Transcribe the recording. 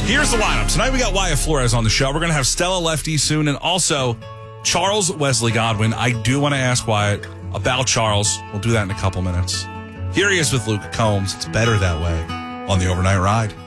Here's the lineup. Tonight we got Wyatt Flores on the show. We're going to have Stella Lefty soon, and also Charles Wesley Godwin. I do want to ask Wyatt about Charles. We'll do that in a couple minutes. Here he is with Luke Combs. It's better that way on the Overnight Ride.